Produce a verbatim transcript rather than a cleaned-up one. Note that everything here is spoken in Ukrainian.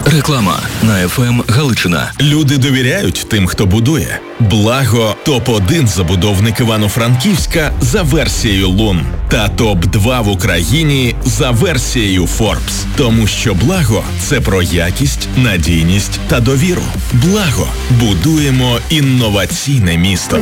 Реклама на еф ем Галичина. Люди довіряють тим, хто будує. Благо – топ один забудовник Івано-Франківська за версією Лун. Та топ два в Україні за версією Forbes. Тому що Благо – це про якість, надійність та довіру. Благо – будуємо інноваційне місто.